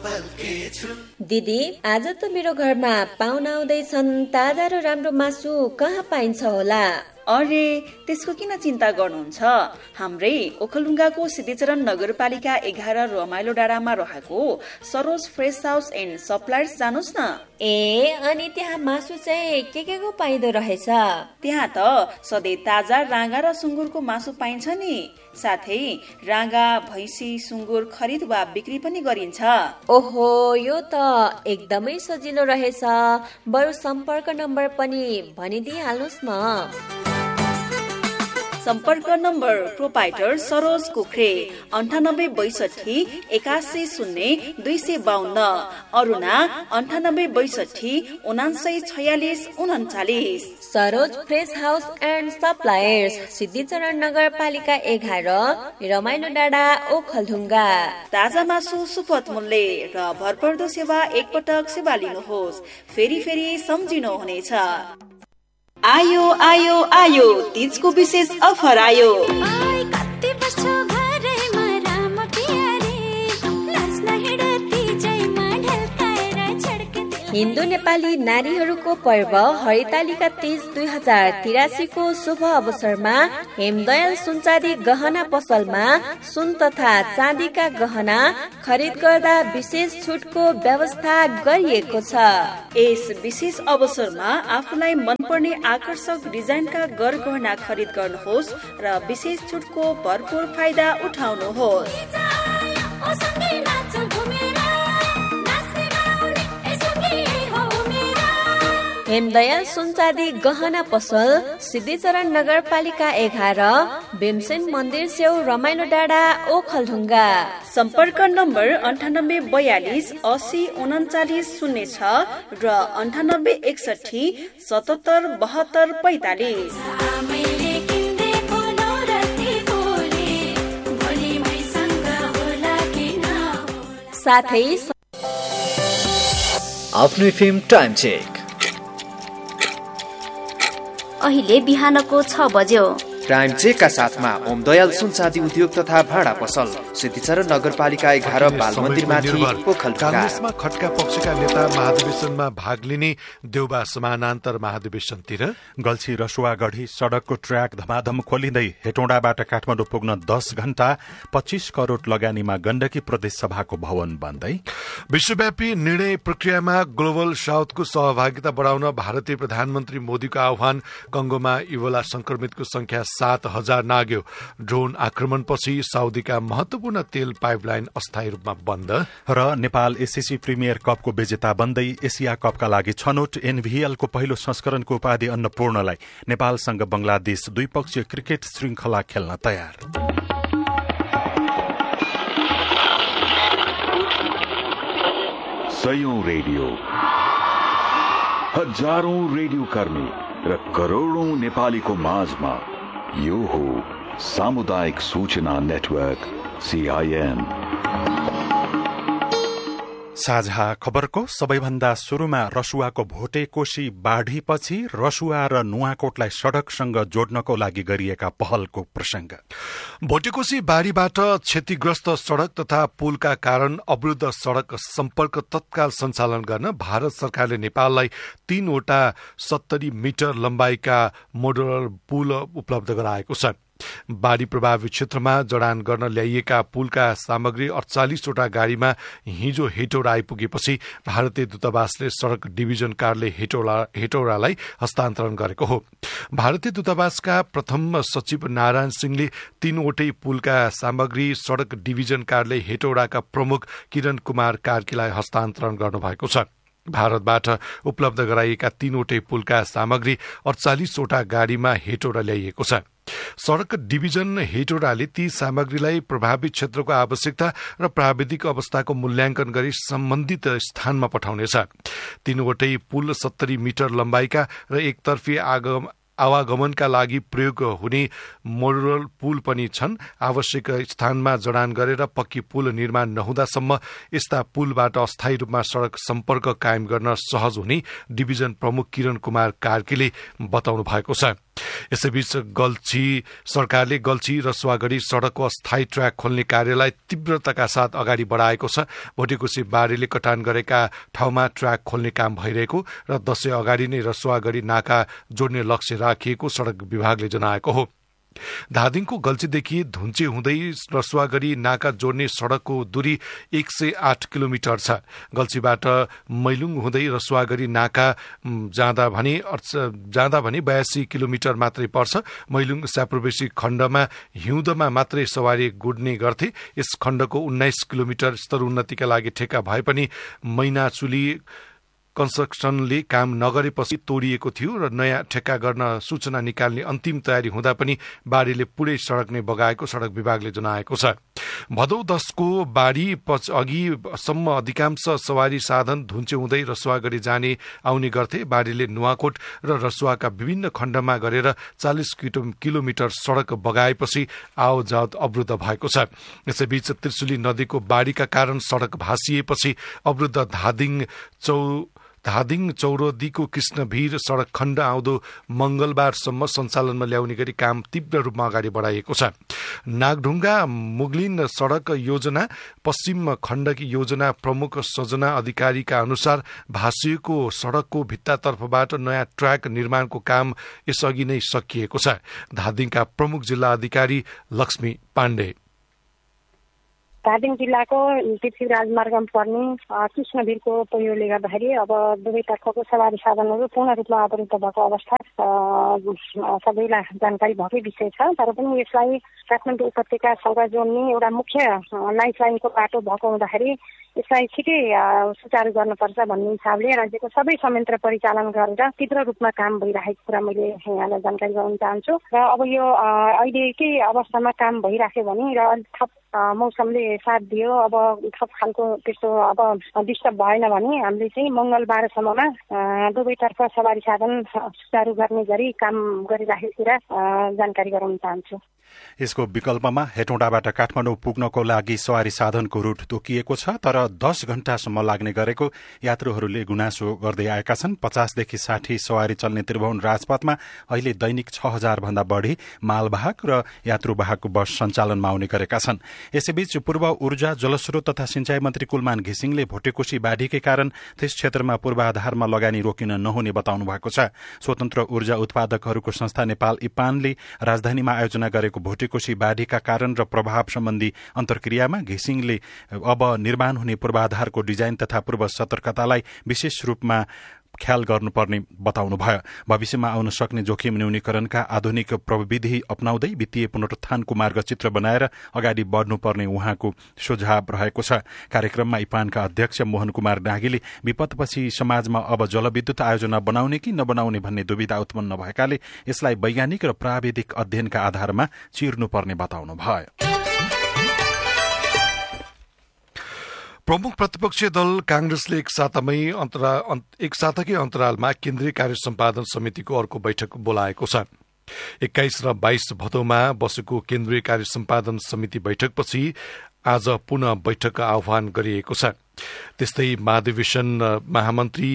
दिदी, आज त मेरो घरमा पाहुना आउँदैछन्। ताजा र राम्रो मासु कहाँ पाइन्छ होला? अरे त्यसको किन चिन्ता गर्नुहुन्छ? हाम्रै ओखलढुङ्गाको सिद्धिचरण नगरपालिका 11 रमाइलो डाँडामा रहेको Saroj fresh house and suppliers जानुस् न। ए, अनि त्यहाँ मासु चाहिँ के को पाइदो रहेछ? त्यहाँ त सधैँ ताजा राँगा र सुँगुरको मासु पाइन्छ नि। साथै राँगा, भैँसी, सुँगुर खरिद वा बिक्री पनि गरिन्छ। ओहो, यो त एकदमै सजिलो रहेछ। बरु सम्पर्क नम्बर पनि भनिदिइहाल्नुस् न। सम्पर्क number proprietor Saroj कुखरे 9862 81 252, Aruna 9862 79 46 39। Saroj fresh house and suppliers, Siddhicharan नगरपालिका 11, रमाइलो डाँडा, ओखलढुङ्गा। ताजा मासु सुपथ मूल्य र भरपर्दो सेवा, एकपटक सेवा लिनुहोस्, फेरि फेरि सम्झिनुहुनेछ। आयो आयो आयो, तीजको विशेष अफर आयो। हिन्दू नेपाली नारीहरूको पर्व हरितालिका तीज 2083 को शुभ अवसरमा हेमदयाल सुनचाँदी गहना पसलमा सुन तथा चाँदीका गहना खरिद गर्दा विशेष छुटको व्यवस्था गरिएको छ। यस विशेष अवसरमा आफूलाई मनपर्ने आकर्षक डिजाइनका गहना खरिद गर्नुहोस् र विशेष छुटको भरपूर फाइदा उठाउनुहोस्। हेमदयाल सुनचाँदी गहना पसल, सिद्धिचरण नगरपालिका 11, भीमसेन मन्दिर छेउ, रमाइलो डाँडा, ओखलढुङ्गा। सम्पर्क नम्बर 9842 80 39 06 र 9861 77 72 45। साथै आफ्नो एफएम टाइम चेक। अहिले बिहानको 6 बज्यो। टाइम चेकका साथमा ओमदयाल सुनचाँदी उद्योग तथा भाडा पसल, सिद्धिचरण नगरपालिका 11, बालमन्दिरमाथि, ओखलढुङ्गा। कांग्रेसमा खट्का पक्षका नेता महाधिवेशनमा भाग लिने देउबा समानान्तर महाधिवेशनतिर। गल्छी रसुवागढी सड़कको ट्र्याक धमाधम खोलिँदै हेटौँडाबाट काठमाडौँ पुग्न 10 घण्टा, 25 करोड़ लगानीमा गण्डकी प्रदेश सभाको भवन बन्दै। विश्वव्यापी निर्णय प्रक्रियामा ग्लोबल साउथको सहभागिता बढाउन भारतीय प्रधानमन्त्री मोदीको आह्वान। कंगोमा इबोला संक्रमितको संख्या 7,000 नाग्यो। ड्रोन आक्रमणपछि साउदीका महत्वपूर्ण तेल पाइपलाइन अस्थायी रूपमा बन्द। र नेपाल एसएससी प्रिमियर कपको विजेता बन्दै एसिया कपका लागि छनौट। एनभीएलको पहिलो संस्करणको उपाधि अन्नपूर्णलाई। नेपालसँग बंगलादेश द्विपक्षीय क्रिकेट श्रृंखला खेल्न तयार। सयौं रेडियो, हजारौं रेडियो कर्मी र करोड़ौं नेपालीको माझमा यो हो सामुदायिक सूचना नेटवर्क CIN। साझा खबरको सबैभन्दा शुरूमा रसुवाको भोटेकोशी बाढीपछि रसुवा र नुवाकोटलाई सड़कसँग जोड्नको लागि गरिएका पहलको प्रसंग। भोटेकोशी बाढीबाट क्षतिग्रस्त सड़क तथा पुलका कारण अवरुद्ध सड़क सम्पर्क तत्काल सञ्चालन गर्न भारत सरकारले नेपाललाई 3 वटा 70 मिटर लम्बाइका मोडुलर पुल उपलब्ध गराएको छ। बाढी प्रभावित क्षेत्रमा जडान गर्न ल्याइएका पुलका सामग्री 48 वटा गाड़ीमा हिजो हेटौडा आइपुगेपछि भारतीय दूतावासले सड़क डिभिजन कार्यालय हेटौडालाई हस्तान्तरण गरेको हो। भारतीय दूतावासका प्रथम सचिव नारायण सिंहले 3 वटै पुलका सामग्री सड़क डिभिजन कार्यालय हेटौडाका प्रमुख किरण कुमार कार्कीलाई हस्तान्तरण गर्नुभएको छ। भारतबाट उपलब्ध गराइएका 3 वटै पुलका सामग्री 48 वटा गाड़ीमा हेटौडा ल्याइएको छ। सड़क डिभिजन हेटौडाले ती सामग्रीलाई प्रभावित क्षेत्रको आवश्यकता र प्राविधिक अवस्थाको मूल्याङ्कन गरी सम्बन्धित स्थानमा पठाउनेछ। 3 वटै पुल 70 मिटर लम्बाइका र एकतर्फी आवागमनका लागि प्रयोग हुने मोडुलर पुल पनि छन्। आवश्यक स्थानमा जडान गरेर पक्की पुल निर्माण नहुँदासम्म यस्ता पुलबाट अस्थायी रूपमा सड़क सम्पर्क कायम गर्न सहज हुने डिभिजन प्रमुख किरण कुमार कार्कीले बताउनु भएको छ। यसैबीच सरकारले गल्छी रसुवागढी सड़कको अस्थायी ट्र्याक खोल्ने कार्यलाई तीव्रताका साथ अगाडि बढाएको छ। भोटेकोशी बाढीले कटान गरेका ठाउँमा ट्र्याक खोल्ने काम भइरहेको र दशैं अगाडि नै रसुवागढी नाका जोड्ने लक्ष्य राखिएको सड़क विभागले जनाएको हो। धादिङको गल्छीदेखि धुन्चे हुँदै रसुवागढी नाका जोड्ने सड़कको दूरी 108 किलोमिटर छ। गल्छीबाट मैलुङ हुँदै रसुवागढी नाका जाँदा भने 82 किलोमिटर मात्रै पर्छ। मैलुङ स्याप्रवेशी खण्डमा हिउँदमा मात्रै सवारी गुड्ने गर्थे। यस खण्डको 19 किलोमिटर स्तरोन्नतिका लागि ठेक्का भए पनि मैनाचुली कन्स्ट्रक्सनले काम नगरेपछि तोडिएको थियो र नयाँ ठेक्का गर्न सूचना निकाल्ने अन्तिम तयारी हुँदा पनि बाढीले पुरै सड़क नै बगाएको सड़क विभागले जनाएको छ। भदौ 10 को बाढी अघिसम्म अधिकांश सवारी साधन धुन्चे हुँदै रसुवागढी जाने आउने गर्थे। बाढीले नुवाकोट र रसुवाका विभिन्न खण्डमा गरेर 40 किलोमिटर सड़क बगाएपछि आवजावत अवरुद्ध भएको छ। यसैबीच त्रिशुली नदीको बाढीका कारण सड़क भासिएपछि अवरुद्ध धादिङ चौरदीको कृष्णभीर सड़क खण्ड आउँदो मंगलबारसम्म सञ्चालनमा ल्याउने गरी काम तीव्र रूपमा अगाडि बढाइएको छ। नागढुङ्गा मुगलिन सड़क योजना पश्चिम खण्डकी योजना प्रमुख सजना अधिकारीका अनुसार भासिएको सड़कको भित्तातर्फबाट नयाँ ट्र्याक निर्माणको काम यसअघि नै सकिएको छ। धादिङका प्रमुख जिल्ला अधिकारी लक्ष्मी पाण्डे धादिङ जिल्लाको पृथ्वी राजमार्गमा पर्ने कृष्णवीरको पहिरोले गर्दाखेरि अब दुवैतर्फको सवारी साधनहरू पूर्ण रूपमा अवरुद्ध भएको अवस्था सबैलाई जानकारी भएकै विषय छ। तर पनि यसलाई काठमाडौँ उपत्यकासँग जोड्ने एउटा मुख्य लाइफलाइनको बाटो भएको हुँदाखेरि यसलाई छिटै सुचारू गर्नुपर्छ भन्ने हिसाबले राज्यको सबै संयन्त्र परिचालन गरेर तीव्र रूपमा काम भइरहेको कुरा मैले यहाँलाई जानकारी गराउन चाहन्छु। र अब यो अहिलेकै अवस्थामा काम भइराख्यो भने र थप मौसमले साथ दियो, अब थप खालको त्यस्तो अब डिस्टर्ब भएन भने हामीले चाहिँ मंगलबारसम्ममा दुवैतर्फ सवारी साधन सुचारू गर्ने गरी काम गरिराखेको कुरा जानकारी गराउन चाहन्छु। यसको विकल्पमा हेटौँडाबाट काठमाडौँ पुग्नको लागि सवारी साधनको रूट तोकिएको छ, तर 10 घण्टासम्म लाग्ने गरेको यात्रुहरूले गुनासो गर्दै आएका छन्। 50 देखि 60 सवारी चल्ने त्रिभुवन राजपथमा अहिले दैनिक 6000 भन्दा बढ़ी मालवाहक र यात्रुवाहक बस सञ्चालनमा आउने गरेका छन्। यसैबीच पूर्व ऊर्जा जलस्रोत तथा सिंचाई मन्त्री कुलमान घिसिङले भोटेकोशी बाढीकै कारण त्यस क्षेत्रमा पूर्वाधारमा लगानी रोकिन नहुने बताउनु भएको छ। स्वतन्त्र ऊर्जा उत्पादकहरूको संस्था नेपाल इपानले राजधानीमा आयोजना गरेको भोटेकोशी बाढीका कारण र प्रभाव सम्बन्धी अन्तर्क्रियामा घिसिङले अब निर्माण हुने पूर्वाधारको डिजाइन तथा पूर्व सतर्कतालाई विशेष रूपमा ख्याल गर्नुपर्ने बताउनुभयो। भविष्यमा आउन सक्ने जोखिम न्यूनीकरणका आधुनिक प्रविधि अपनाउँदै वित्तीय पुनरुत्थानको मार्गचित्र बनाएर अगाडि बढ्नुपर्ने उहाँको सुझाव रहेको छ। कार्यक्रममा इपानका अध्यक्ष मोहन कुमार नागीले विपदपछि समाजमा अब जलविद्युत आयोजना बनाउने कि नबनाउने भन्ने दुविधा उत्पन्न भएकाले यसलाई वैज्ञानिक र प्राविधिक अध्ययनका आधारमा चिर्नुपर्ने बताउनुभयो। प्रमुख प्रतिपक्षी दल कांग्रेसले एक साताकै अन्तरालमा केन्द्रीय कार्य सम्पादन समितिको अर्को बैठक बोलाएको छ। 21 र 22 भदौमा बसेको केन्द्रीय कार्य सम्पादन समिति बैठकपछि आज पुनः बैठक आह्वान गरिएको छ। त्यस्तै महाधिवेशन महामन्त्री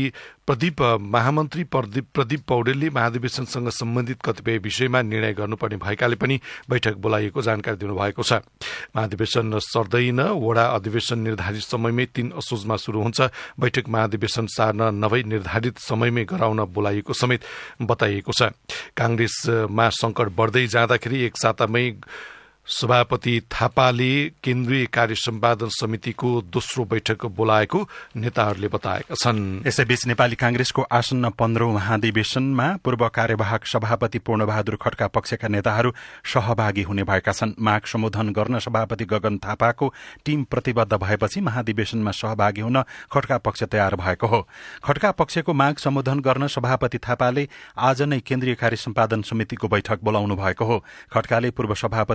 प्रदीप पौडेलले महाधिवेशनसँग सम्बन्धित कतिपय विषयमा निर्णय गर्नुपर्ने भएकाले पनि बैठक बोलाइएको जानकारी दिनुभएको छ। महाधिवेशन सर्दैन, वडा अधिवेशन निर्धारित समयमै 3 असोजमा शुरू हुन्छ। बैठक महाधिवेशन सार्न नभई निर्धारित समयमै गराउन बोलाइएको समेत बताइएको छ। कांग्रेसमा संकट बढ्दै जाँदाखेरि एक सातामै सभापति थापाले केन्द्रीय कार्य सम्पादन समितिको दोस्रो बैठक बोलाएको नेताहरूले बताएका छन्। यसैबीच नेपाली कांग्रेसको आसन्न 15औं महाधिवेशनमा पूर्व कार्यवाहक सभापति पूर्णबहादुर खड्का पक्षका नेताहरू सहभागी हुने भएका छन्। माग सम्बोधन गर्न सभापति गगन थापाको टीम प्रतिबद्ध भएपछि महाधिवेशनमा सहभागी हुन खड्का पक्ष तयार भएको हो। खड्का पक्षको माग सम्बोधन गर्न सभापति थापाले आज नै केन्द्रीय कार्य सम्पादन समितिको बैठक बोलाउनु भएको हो। खड्काले पूर्व सभापति शेरबहादुर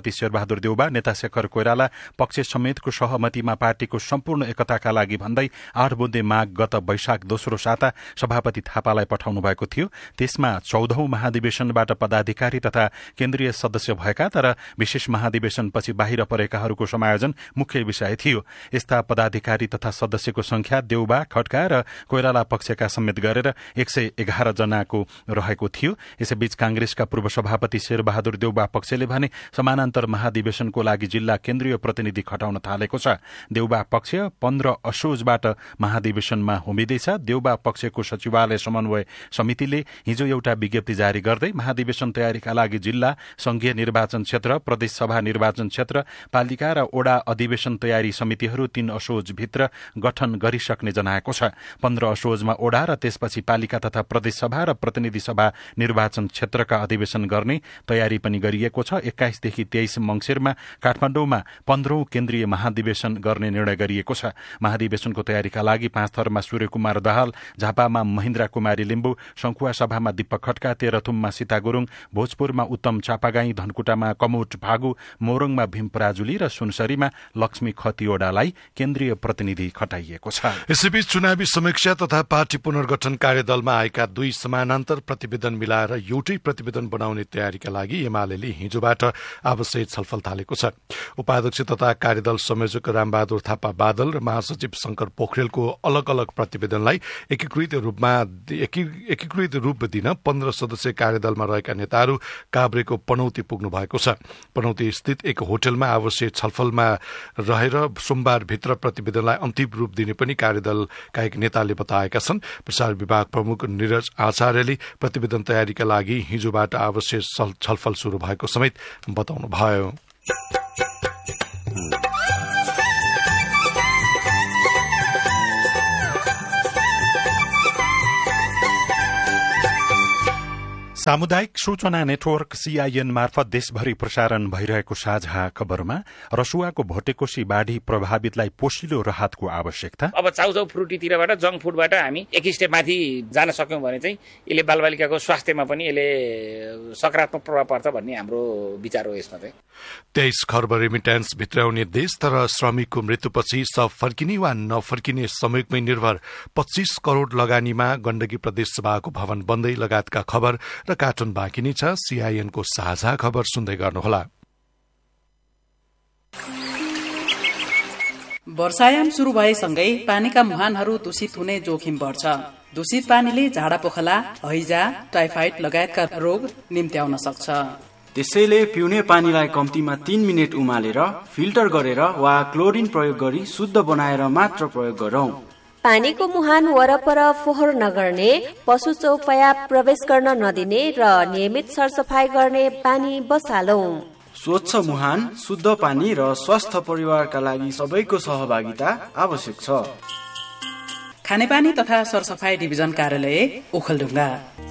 शेरबहादुर देउबा, नेता शेखर कोइराला पक्ष समेतको सहमतिमा पार्टीको सम्पूर्ण एकताका लागि भन्दै 8 बुँदे माग गत वैशाख 2 साता सभापति थापालाई पठाउनु भएको थियो। त्यसमा 14औं महाधिवेशनबाट पदाधिकारी तथा केन्द्रीय सदस्य भएका तर विशेष महाधिवेशनपछि बाहिर परेकाहरूको समायोजन मुख्य विषय थियो। यस्ता पदाधिकारी तथा सदस्यको संख्या देउबा, खड्का र कोइराला पक्षका समेत गरेर 111 जनाको रहेको थियो। यसैबीच कांग्रेसका पूर्व सभापति शेरबहादुर देउबा पक्षले भने समानान्तर महाधिवेशनको लागि जिल्ला केन्द्रीय प्रतिनिधि खटाउन थालेको छ। देउबा पक्ष 15 असोजबाट महाधिवेशनमा उम्मिदैछ। देउबा पक्षको सचिवालय समन्वय समितिले हिजो एउटा विज्ञप्ति जारी गर्दै महाधिवेशन तयारीका लागि जिल्ला, संघीय निर्वाचन क्षेत्र, प्रदेश सभा निर्वाचन क्षेत्र, पालिका र ओडा अधिवेशन तयारी समितिहरू 3 असोजभित्र गठन गरिसक्ने जनाएको छ। 15 असोजमा ओडा र त्यसपछि पालिका तथा प्रदेश सभा र प्रतिनिधि सभा निर्वाचन क्षेत्रका अधिवेशन गर्ने तयारी पनि गरिएको छ। 21 देखि 23 मंसिरमा काठमाडौँमा 15औं केन्द्रीय महाधिवेशन गर्ने निर्णय गरिएको छ। महाधिवेशनको तयारीका लागि 5 थरमा सूर्यकुमार दाहाल, झापामा महेन्द्र कुमारी लिम्बू, शंखुवा सभामा दीपक खड्का, तेह्रथुममा सीता गुरुङ, भोजपुरमा उत्तम चापागाई, धनकुटामा कमोट भागु, मोरङमा भीम पराजुली र सुनसरीमा लक्ष्मी खतिवड़ालाई केन्द्रीय प्रतिनिधि खटाइएको छ। यसैबीच चुनावी समीक्षा तथा पार्टी पुनर्गठन कार्यदलमा आएका 2 समानान्तर प्रतिवेदन मिलाएर एउटै प्रतिवेदन बनाउने तयारीका लागि एमालेले हिजोबाट आवश्यक छलफल थालेको छ। उपाध्यक्ष तथा कार्यदल संयोजक रामबहादुर थापा बादल र महासचिव शंकर पोखरेलको अलग अलग प्रतिवेदनलाई एकीकृत रूप दिन 15 सदस्यीय कार्यदलमा रहेका नेताहरू काभ्रेको पनौती पुग्नु भएको छ। पनौती स्थित एक होटलमा आवश्यक छलफलमा रहेर सोमबारभित्र प्रतिवेदनलाई अन्तिम रूप दिने पनि कार्यदलका एक नेताले बताएका छन्। प्रसार विभाग प्रमुख निरज आचार्यले प्रतिवेदन तयारीका लागि हिजोबाट आवश्यक छलफल शुरू भएको समेत बताउनुभयो। सामुदायिक सूचना नेटवर्क सीआईएन मार्फत देशभरि प्रसारण भइरहेको साझा खबरमा रसुवाको भोटेकोशी बाढ़ी प्रभावितलाई पोषिलो राहतको आवश्यकता। अब चाउचाउ फ्रुटीतिरबाट जंक फुडबाट हामी एक स्टेप माथि जान सक्यौं भने चाहिँ यसले बालबालिकाको स्वास्थ्यमा पनि यसले सकारात्मक प्रभाव पर्छ भन्ने हाम्रो विचार हो। यसमा चाहिँ 23 खर्ब रेमिट्यान्स भित्राउने देश तर श्रमिकको मृत्युपछि सब फर्किने वा नफर्किने संयोगमै निर्भर 25 करोड़ लगानीमा गण्डकी प्रदेश सभाको भवन बन्दै लगायतका खबर र कार्टुन बाँकी नै छ। सीआईएनको साझा खबर सुन्दै गर्नुहोला। वर्षायाम शुरू भएसँगै पानीका मुहानहरू दूषित हुने जोखिम बढ्छ। दूषित पानीले झाडा पोखला, हैजा, टाइफाइड लगायतका रोग निम्त्याउन सक्छ। त्यसैले पिउने पानीलाई कम्तीमा 3 मिनेट उमालेर फिल्टर गरेर वा क्लोरिन प्रयोग गरी शुद्ध बनाएर मात्र प्रयोग गरौं। पानीको मुहान वरपर फोहोर नगर्ने, पशु चौपाया प्रवेश गर्न नदिने र नियमित सरसफाई गर्ने पानी बसालौं। स्वच्छ मुहान, शुद्ध पानी र स्वस्थ परिवारका लागि सबैको सहभागिता आवश्यक छ। खानेपानी तथा सरसफाई डिभिजन कार्यालय ओखलढुङ्गा।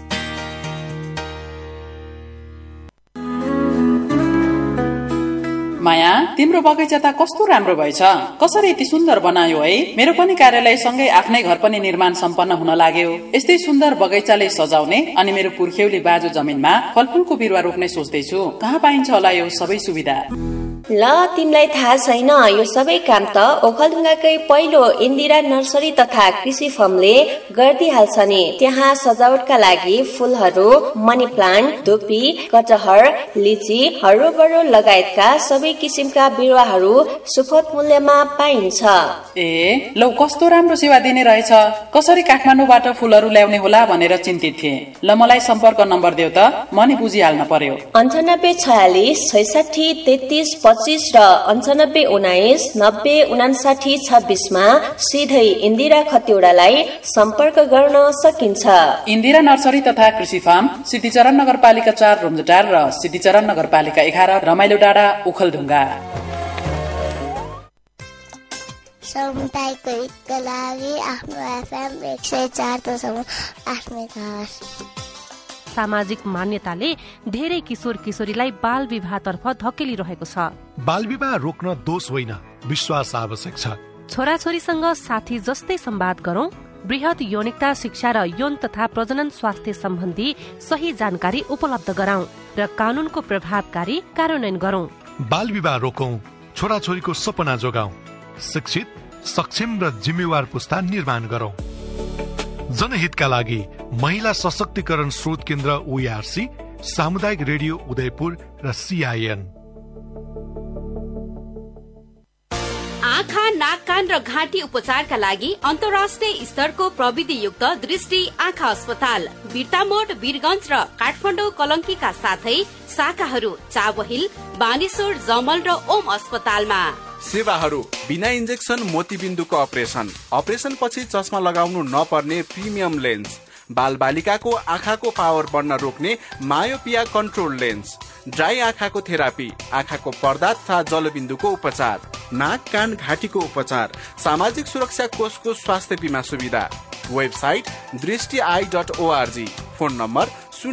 माया, तिम्रो बगैँचा त कस्तो राम्रो भएछ, कसरी यति सुन्दर बनायो है। मेरो पनि कार्यालय सँगै आफ्नै घर पनि निर्माण सम्पन्न हुन लाग्यो। यस्तै सुन्दर बगैँचाले सजाउने अनि मेरो पुर्ख्यौली बाजु जमिनमा फलफूलको बिरुवा रोप्ने सोच्दैछु। कहाँ पाइन्छ होला यो सबै सुविधा? ल, तिमीलाई थाहा छैन, यो सबै काम त ओखलढुङ्गाकै पहिलो इन्दिरा नर्सरी तथा कृषि फर्मले गरिदिहाल्छ नि। त्यहाँ सजावटका लागि फूलहरू, मनी प्लान्ट, धुपी, कटहर, लिची, हरोबरो लगायतका सबै किसिमका बिरुवाहरू सुपथ मूल्यमा पाइन्छ। ए लौ, कस्तो राम्रो सेवा दिने रहेछ। कसरी काठमाडौँबाट फूलहरू ल्याउने होला भनेर चिन्तित थिएँ। ल, मलाई सम्पर्क नम्बर देऊ त, म नि बुझिहाल्न पर्यो। 98 46 66 33 25 र 98 19 90 59 26 मा सिधै इन्दिरा खतिवड़ालाई सम्पर्क गर्न सकिन्छ। इन्दिरा नर्सरी तथा कृषि फार्म, सिद्धिचरण नगरपालिका 4 रुम्जाटार र सिद्धिचरण नगरपालिका 11 रमाइलो डाँडा ओखलढुङ्गा। समुदायको हितका लागि आफ्नो एफएम 104.8 मेगाहर्ज। सामाजिक मान्यताले धेरै किशोर किशोरीलाई बाल विवाहतर्फ धकेलिरहेको छ। बाल विवाह रोक्न दोष होइन, विश्वास आवश्यक छ। छोराछोरीसँग साथी जस्तै संवाद गरौं, बृहत यौनिकता शिक्षा र यौन तथा प्रजनन स्वास्थ्य सम्बन्धी सही जानकारी उपलब्ध गराउँ र कानूनको प्रभावकारी कार्यान्वयन गरौं। बाल विवाह रोकौं, छोराछोरीको सपना जोगाउँ, शिक्षित, सक्षम र जिम्मेवार पुस्ता निर्माण गरौं। जनहितका लागि महिला सशक्तिकरण स्रोत केन्द्र OARC, सामुदायिक रेडियो उदयपुर र CIN। आँखा, नाक, कान र घाँटी उपचारका लागि अन्तर्राष्ट्रिय स्तरको प्रविधियुक्त दृष्टि आँखा अस्पताल बिर्तामोड, वीरगञ्ज र काठमाडौँ कलङ्कीका साथै शाखाहरू चाबहिल, बानेश्वर, जमल र ओम अस्पतालमा। सेवाहरू बिना इन्जेक्सन मोतीबिन्दुको अपरेसन पछि चस्मा लगाउनु नपर्ने प्रिमियम लेन्स, बाल बालिकाको आँखाको पावर बढ्न रोक्ने मायोपिया कन्ट्रोल लेन्स, ड्राई आँखाको थेरापी, आँखाको पर्दा तथा जलबिन्दुको उपचार, नाक, कान, घाँटीको उपचार, सामाजिक सुरक्षा कोषको स्वास्थ्य बीमा सुविधा। Website दृष्टि.org, phone number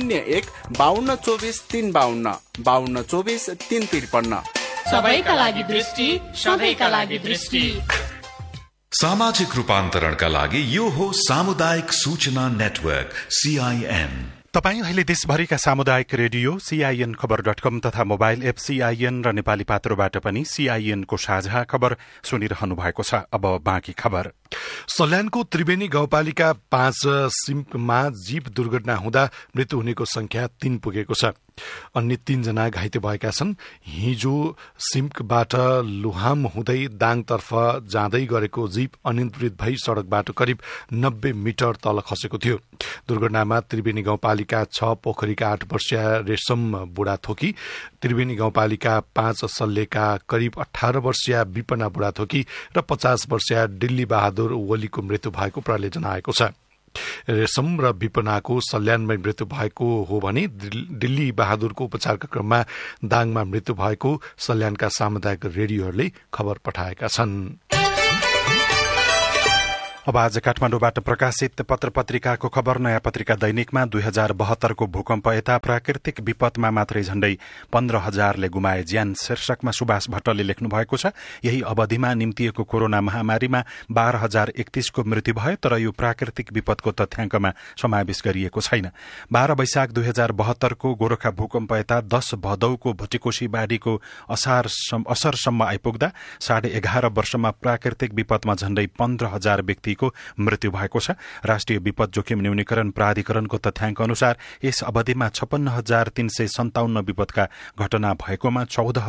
01-5224-352, 5224-353। सबैका लागि दृष्टि, सबैका लागि दृष्टि। सामाजिक रूपान्तरणका लागि यो हो सामुदायिक सूचना नेटवर्क CIN। तपाई अहिले देशभरिका सामुदायिक रेडियो CIN-खबर.com तथा मोबाइल एप CIN र नेपाली पात्रोबाट पनि CIN को साझा खबर सुनिरहनु भएको छ। अब बाँकी खबर। सल्यानको त्रिवेणी गाउँपालिका 5 सिम्कमा जीव दुर्घटना हुँदा मृत्यु हुनेको संख्या 3 पुगेको छ। अन्य 3 जना घाइते भएका छन्। हिजो सिम्कबाट लुहाम हुँदै दाङतर्फ जाँदै गरेको जीव अनियन्त्रित भई सड़कबाट करिब 90 मिटर तल खसेको थियो। दुर्घटनामा त्रिवेणी गाउँपालिका 6 पोखरीका 8 वर्षीय रेशम बुढाथोकी, त्रिवेणी गाउँपालिका 5 सल्लेका करिब 18 वर्षीय विपना बुढाथोकी र 50 वर्षीय दिल्ली बहादुर ओलीको मृत्यु भएको प्रहरीले जनाएको छ। रेशम र विपनाको सल्यानमै मृत्यु भएको हो भने दिल्ली बहादुरको उपचारका क्रममा दाङमा मृत्यु भएको सल्यानका सामुदायिक रेडियोहरूले खबर पठाएका छन्। अब आज काठमाडौँबाट प्रकाशित पत्र पत्रिकाको खबर। नयाँ पत्रिका दैनिकमा 2072 को भूकम्प यता प्राकृतिक विपदमा मात्रै झण्डै 15,000ले गुमाए ज्यान शीर्षकमा सुभाष भट्टले लेख्नु भएको छ। यही अवधिमा निम्तिएको कोरोना महामारीमा 12,031 को मृत्यु भयो, तर यो प्राकृतिक विपदको तथ्याङ्कमा समावेश गरिएको छैन। 12 वैशाख 2072 को गोरखा भूकम्प यता 10 भदौको भुटीकोशी बाढीको असरसम्म आइपुग्दा 11.5 वर्षमा प्राकृतिक विपदमा झण्डै 15,000 व्यक्ति को मृत्यु भएको छ। राष्ट्रिय विपद जोखिम न्यूनीकरण प्राधिकरणको तथ्याङ्क अनुसार यस अवधिमा 56,357 विपदका घटना भएकोमा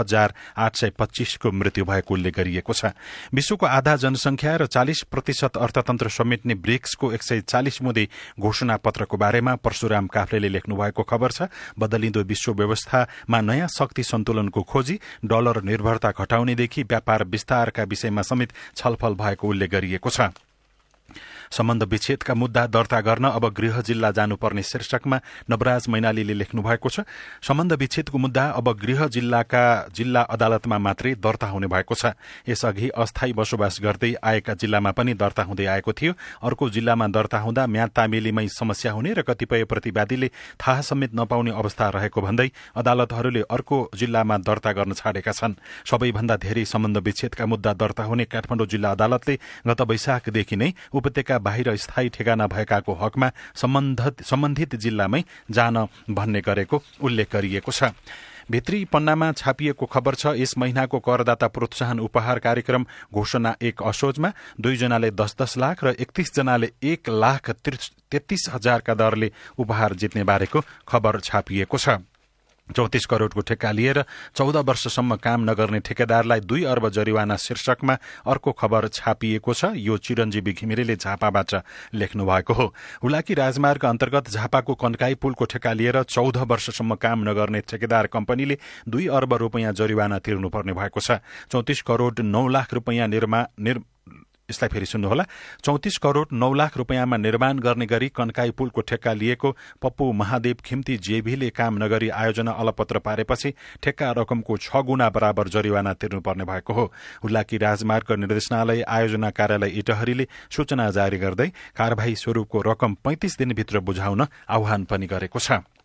14,825 को मृत्यु भएको उल्लेख गरिएको छ। विश्वको आधा जनसंख्या र 40% अर्थतन्त्र समेट्ने ब्रिक्सको 140 मुदे घोषणा पत्रको बारेमा परशुराम काफ्लेले लेख्नु भएको खबर छ। बदलिँदो विश्व व्यवस्थामा नयाँ शक्ति सन्तुलनको खोजी, डलर निर्भरता घटाउनेदेखि व्यापार विस्तारका विषयमा समेत छलफल भएको उल्लेख गरिएको छ। सम्बन्ध विच्छेदका मुद्दा दर्ता गर्न अब गृह जिल्ला जानुपर्ने शीर्षकमा नवराज मैनालीले लेख्नु भएको छ। सम्बन्ध विच्छेदको मुद्दा अब गृह जिल्लाका जिल्ला अदालतमा मात्रै दर्ता हुने भएको छ। यसअघि अस्थायी बसोबास गर्दै आएका जिल्लामा पनि दर्ता हुँदै आएको थियो। अर्को जिल्लामा दर्ता हुँदा म्याद तामेलीमै समस्या हुने र कतिपय प्रतिवादीले थाहा समेत नपाउने अवस्था रहेको भन्दै अदालतहरूले अर्को जिल्लामा दर्ता गर्न छाडेका छन्। सबैभन्दा धेरै सम्बन्ध विच्छेदका मुद्दा दर्ता हुने काठमाडौँ जिल्ला अदालतले गत वैशाखदेखि नै उपत्यका बाहिर स्थायी ठेगाना भएकाको हकमा सम्बन्धित जिल्लामै जान भन्ने गरेको उल्लेख गरिएको छ। भित्री पन्नामा छापिएको खबर छ। यस महिनाको करदाता प्रोत्साहन उपहार कार्यक्रम घोषणा 1 असोजमा 2 जनाले 10-10 लाख र 31 जनाले 1,33,000 का दरले उपहार जित्ने बारेको खबर छापिएको छ। 34 करोड़को ठेक्का लिएर 14 वर्षसम्म काम नगर्ने ठेकेदारलाई 2 अर्ब जरिवाना शीर्षकमा अर्को खबर छापिएको छ। यो चिरञ्जीवी घिमिरेले झापाबाट लेख्नु भएको हो। हुलाकी राजमार्ग अन्तर्गत झापाको कन्काई पुलको ठेक्का लिएर 14 वर्षसम्म काम नगर्ने ठेकेदार कम्पनीले 2 अर्ब रुपैयाँ जरिवाना तिर्नुपर्ने भएको छ। 34 करोड़ 9 लाख रुपैयाँ यसलाई फेरि सुन्नुहोला। 34 करोड़ 9 लाख रुपैयाँमा निर्माण गर्ने गरी कन्काई पुलको ठेक्का लिएको पप्पू महादेव खिम्ती जेभीले काम नगरी आयोजना अलपत्र पारेपछि ठेक्का रकमको 6 गुणा बराबर जरिवाना तिर्नुपर्ने भएको हो। हुलाकी राजमार्ग निर्देशनालय आयोजना कार्यालय इटहरीले सूचना जारी गर्दै कारबाही स्वरूपको रकम 35 दिनभित्र बुझाउन आह्वान पनि गरेको छ।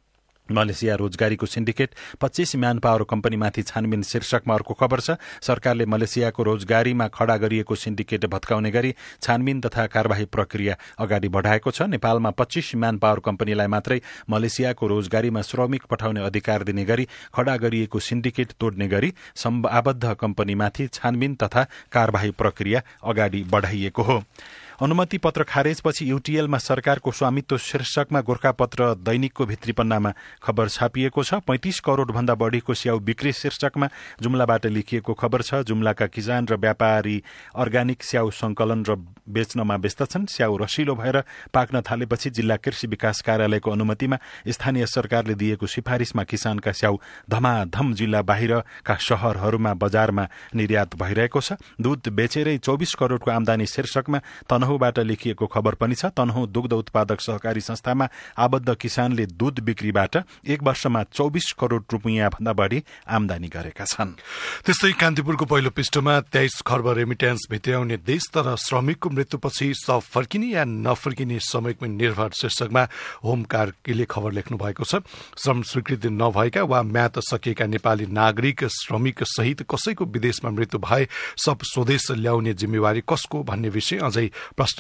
मलेसिया रोजगारीको सिन्डिकेट 25 म्यान पावर कम्पनीमाथि छानबिन शीर्षकमा अर्को खबर छ। सरकारले मलेसियाको रोजगारीमा खडा गरिएको सिन्डिकेट भत्काउने गरी छानबिन तथा कार्यवाही प्रक्रिया अगाडि बढाएको छ। नेपालमा 25 म्यान पावर कम्पनीलाई मात्रै मलेसियाको रोजगारीमा श्रमिक पठाउने अधिकार दिने गरी खडा गरिएको सिन्डिकेट तोड्ने गरी आबद्ध कम्पनीमाथि छानबिन तथा कार्यवाही प्रक्रिया अगाडि बढाइएको हो। अनुमति पत्र खारेजपछि युटीएलमा सरकारको स्वामित्व शीर्षकमा गोरखापत्र दैनिकको भित्री पन्नामा खबर छापिएको छ। 35 करोड़ भन्दा बढ़ीको स्याउ बिक्री शीर्षकमा जुम्लाबाट लेखिएको खबर छ। जुम्लाका किसान र व्यापारी अर्ग्यानिक स्याउ संकलन र बेच्नमा व्यस्त छन्। स्याउ रसिलो भएर पाक्न थालेपछि जिल्ला कृषि विकास कार्यालयको अनुमतिमा स्थानीय सरकारले दिएको सिफारिशमा किसानका स्याउ धमाधम जिल्ला बाहिरका शहरहरूमा बजारमा निर्यात भइरहेको छ। दूध बेचेरै 24 करोड़को आमदानी शीर्षकमा तनहुँबाट लेखिएको खबर पनि छ। तनहुँ दुग्ध उत्पादक सहकारी संस्थामा आबद्ध किसानले दूध बिक्रीबाट एक वर्षमा 24 करोड़ रुपियाँ भन्दा बढ़ी आमदानी गरेका छन्। त्यस्तै कान्तिपुरको पहिलो पृष्ठमा 23 खर्ब रेमिट्यान्स भित्र्याउने देश तर श्रमिकको मृत्युपछि सब फर्किने या नफर्किने समयमै निर्भर शीर्षकमा होम कार्कीले खबर लेख्नु भएको छ। श्रम स्वीकृति नभएका वा म्याद सकिएका नेपाली नागरिक श्रमिक सहित कसैको विदेशमा मृत्यु भए सब स्वदेश ल्याउने जिम्मेवारी कसको भन्ने विषय अझै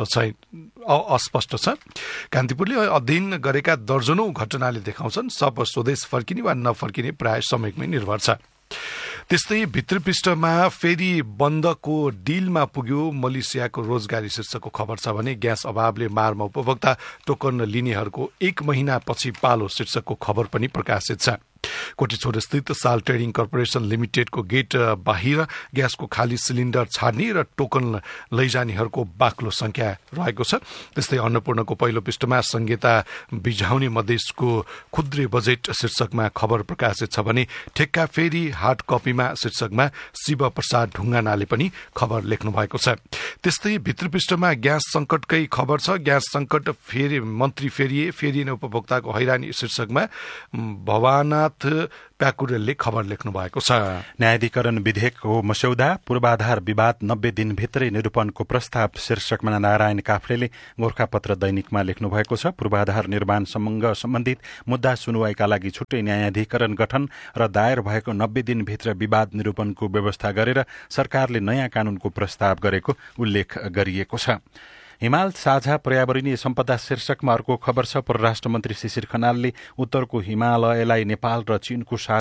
अस्पष्ट छ। कान्तिपुरले अध्ययन गरेका दर्जनौं घटनाले देखाउँछन् सब स्वदेश फर्किने वा नफर्किने प्राय समयमै निर्भर छ। त्यस्तै भित्री पृष्ठमा फेरि बन्दको डिलमा पुग्यो मलेसियाको रोजगारी शीर्षकको खबर छ भने ग्यास अभावले मारमा उपभोक्ता टोकन लिनेहरूको 1 महिनापछि पालो शीर्षकको खबर पनि प्रकाशित छ। कोटीछोर स्थित साल ट्रेडिङ कर्पोरेशन लिमिटेडको गेट बाहिर ग्यासको खाली सिलिन्डर छाड्ने र टोकन लैजानेहरूको बाक्लो संख्या रहेको छ। त्यस्तै अन्नपूर्णको पहिलो पृष्ठमा संहिता बिझाउने मधेसको खुद्रे बजेट शीर्षकमा खबर प्रकाशित छ भने ठेक्का फेरि हार्ड कपीमा शीर्षकमा शिव प्रसाद ढुङ्गानाले पनि खबर लेख्नु भएको छ। त्यस्तै भित्री पृष्ठमा ग्यास संकटकै खबर छ। ग्यास संकट फेरि मन्त्री फेरिएन उपभोक्ताको हैरानी शीर्षकमा भवाना प्याकुरेलले खबर लेख्नु भएको छ। न्यायाधिकरण विधेयकको मस्यौदा पूर्वाधार विवाद 90 दिनभित्रै निरूपणको प्रस्ताव शीर्षकमा नारायण काफ्लेले गोरखापत्र दैनिकमा लेख्नु भएको छ। पूर्वाधार निर्माणसँग सम्बन्धित मुद्दा सुनवाईका लागि छुट्टै न्यायाधिकरण गठन र दायर भएको 90 दिनभित्र विवाद निरूपणको व्यवस्था गरेर सरकारले नयाँ कानूनको प्रस्ताव गरेको उल्लेख गरिएको छ। हिमाल साझा पर्यावरणीय सम्पदा शीर्षकमा अर्को खबर छ। परराष्ट्र मन्त्री शिशिर खनालले उत्तरको हिमालयलाई नेपाल र चीनको